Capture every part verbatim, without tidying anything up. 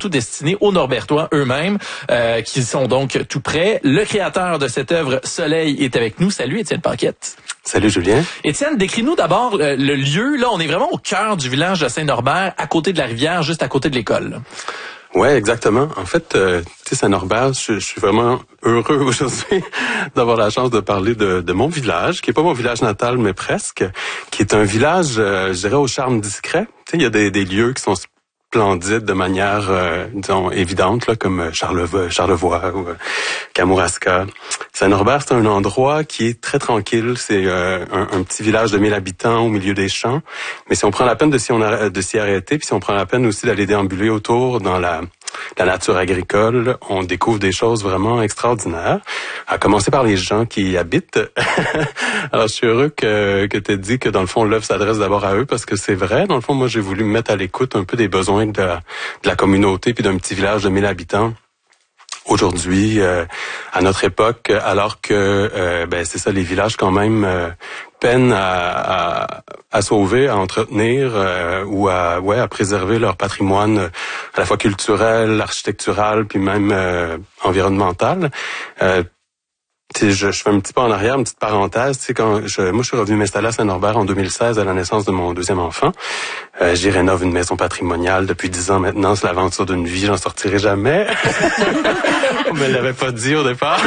tout destiné aux Norbertois eux-mêmes, euh, qui sont donc tout près. Le créateur de cette œuvre, Soleil, est avec nous. Salut, Étienne Paquette. Salut Julien. Étienne, décris-nous d'abord le, le lieu. Là, on est vraiment au cœur du village de Saint-Norbert, à côté de la rivière, juste à côté de l'école. Ouais, exactement. En fait, euh, tu sais, Saint-Norbert, je, je suis vraiment heureux aujourd'hui d'avoir la chance de parler de, de mon village, qui est pas mon village natal, mais presque, qui est un village, euh, je dirais, au charme discret. Tu sais, il y a des, des lieux qui sont splendides de manière, euh, disons, évidente, là, comme Charlevoix, Charlevoix ou euh, Kamouraska. Saint-Norbert, c'est un endroit qui est très tranquille. C'est euh, un, un petit village de mille habitants au milieu des champs. Mais si on prend la peine de s'y, on a, de s'y arrêter, puis si on prend la peine aussi d'aller déambuler autour dans la, la nature agricole, on découvre des choses vraiment extraordinaires. À commencer par les gens qui y habitent. Alors, je suis heureux que, que tu aies dit que, dans le fond, l'œuvre s'adresse d'abord à eux, parce que c'est vrai. Dans le fond, moi, j'ai voulu me mettre à l'écoute un peu des besoins de la, de la communauté puis d'un petit village de mille habitants. Aujourd'hui, euh, à notre époque, alors que euh, ben c'est ça, les villages quand même euh, peinent à, à, à sauver, à entretenir euh, ou à ouais à préserver leur patrimoine euh, à la fois culturel, architectural, puis même euh, environnemental. Euh, Je, je fais un petit pas en arrière, une petite parenthèse. Tu sais, quand je, moi, je suis revenu m'installer à Saint-Norbert en deux mille seize à la naissance de mon deuxième enfant. Euh, j'y rénove une maison patrimoniale depuis dix ans maintenant. C'est l'aventure d'une vie, j'en sortirai jamais. On me l'avait pas dit au départ.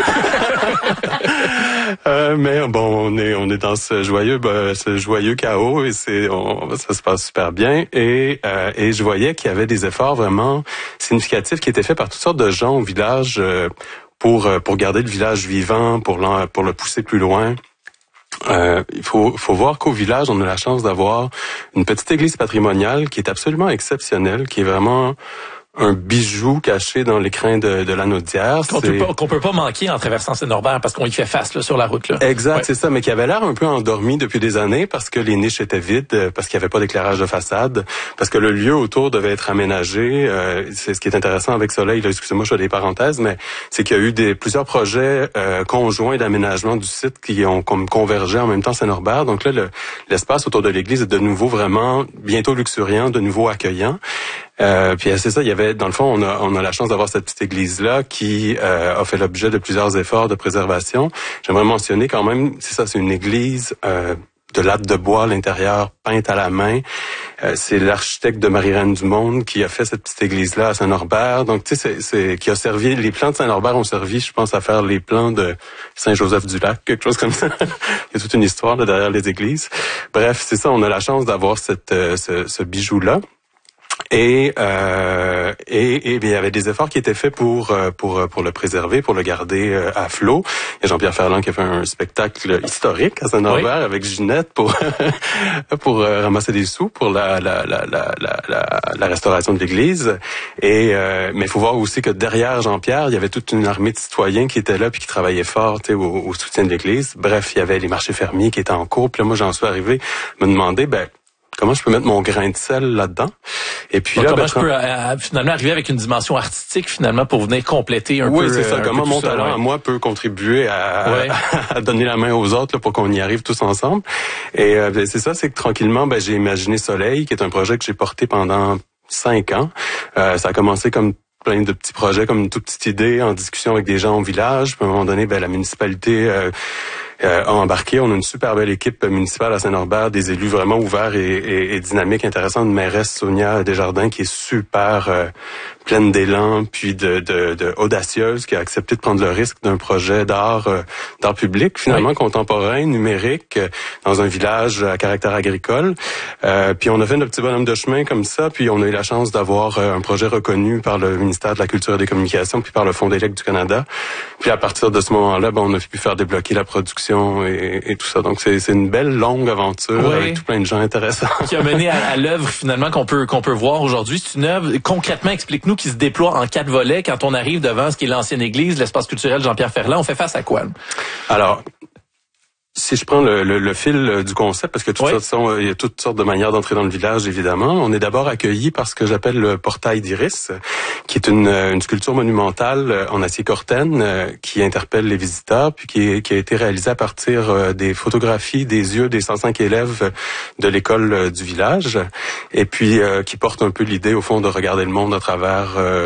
euh, mais bon, on est on est dans ce joyeux ben, ce joyeux chaos et c'est on, ça se passe super bien. Et euh, et je voyais qu'il y avait des efforts vraiment significatifs qui étaient faits par toutes sortes de gens au village. Euh, pour pour garder le village vivant, pour l'en, pour le pousser plus loin. Euh, il faut faut voir qu'au village, on a la chance d'avoir une petite église patrimoniale qui est absolument exceptionnelle, qui est vraiment un bijou caché dans l'écrin de, de l'anneau d'hier. Qu'on peut pas, qu'on peut pas manquer en traversant Saint-Norbert parce qu'on y fait face là, sur la route. Là. Exact, ouais. C'est ça, mais qui avait l'air un peu endormi depuis des années parce que les niches étaient vides, parce qu'il n'y avait pas d'éclairage de façade, parce que le lieu autour devait être aménagé. Euh, c'est ce qui est intéressant avec Soleil, là, excusez-moi, je fais des parenthèses, mais c'est qu'il y a eu des plusieurs projets euh, conjoints d'aménagement du site qui ont comme convergé en même temps Saint-Norbert. Donc là, le, l'espace autour de l'église est de nouveau vraiment bientôt luxuriant, de nouveau accueillant. Euh, puis c'est ça, il y avait, dans le fond, on a, on a la chance d'avoir cette petite église-là qui euh, a fait l'objet de plusieurs efforts de préservation. J'aimerais mentionner quand même, c'est ça, c'est une église euh, de lattes de bois à l'intérieur, peinte à la main. Euh, c'est l'architecte de Marie-Reine du Monde qui a fait cette petite église-là à Saint-Norbert. Donc, tu sais, c'est, c'est qui a servi, les plans de Saint-Norbert ont servi, je pense, à faire les plans de Saint-Joseph-du-Lac, quelque chose comme ça. Il y a toute une histoire là, derrière les églises. Bref, c'est ça, on a la chance d'avoir cette, euh, ce, ce bijou-là. Et, euh, et, et bien, il y avait des efforts qui étaient faits pour pour pour le préserver, pour le garder à flot. Il y a Jean-Pierre Ferland qui a fait un spectacle historique à Saint-Norbert oui. avec Ginette pour pour ramasser des sous pour la la la la la, la restauration de l'église. Et euh, mais il faut voir aussi que derrière Jean-Pierre, il y avait toute une armée de citoyens qui étaient là puis qui travaillaient fort, tu sais, au, au soutien de l'église. Bref, il y avait les marchés fermiers qui étaient en cours. Puis là, moi, j'en suis arrivé me demander, ben comment je peux mettre mon grain de sel là-dedans? Et puis donc, là, comment ben, je peux euh, finalement arriver avec une dimension artistique finalement pour venir compléter un oui, peu. Oui, c'est ça. Euh, comment mon ça, talent ouais. à moi peut contribuer à, ouais. à, à donner la main aux autres là, pour qu'on y arrive tous ensemble. Et euh, ben, c'est ça, c'est que tranquillement, ben, j'ai imaginé Soleil, qui est un projet que j'ai porté pendant cinq ans. Euh, ça a commencé comme plein de petits projets, comme une toute petite idée en discussion avec des gens au village. Puis à un moment donné, ben, la municipalité euh, euh, a embarqué. On a une super belle équipe municipale à Saint-Norbert, des élus vraiment ouverts et, et, et dynamiques, intéressants. Une mairesse, Sonia Desjardins, qui est super euh, pleine d'élan, puis de, de, de audacieuse, qui a accepté de prendre le risque d'un projet d'art, euh, d'art public, finalement oui. contemporain, numérique, euh, dans un village à caractère agricole. Euh, puis on a fait notre petit bonhomme de chemin comme ça, puis on a eu la chance d'avoir euh, un projet reconnu par le ministère de la Culture et des Communications, puis par le Fonds d'Élec du Canada. Puis à partir de ce moment-là, ben, on a pu faire débloquer la production et, et tout ça. Donc c'est, c'est une belle longue aventure oui. avec tout plein de gens intéressants. Qui a mené à, à l'œuvre finalement qu'on peut qu'on peut voir aujourd'hui. C'est une œuvre, concrètement, explique-nous, qui se déploie en quatre volets. Quand on arrive devant ce qui est l'ancienne église, l'espace culturel Jean-Pierre Ferland, on fait face à quoi? Alors, si je prends le, le, le fil du concept, parce que de toute oui. façon, il y a toutes sortes de manières d'entrer dans le village, évidemment. On est d'abord accueilli par ce que j'appelle le portail d'Iris, qui est une, une sculpture monumentale en acier corten qui interpelle les visiteurs, puis qui, est, qui a été réalisée à partir des photographies des yeux des cent cinq élèves de l'école du village, et puis euh, qui porte un peu l'idée, au fond, de regarder le monde à travers euh,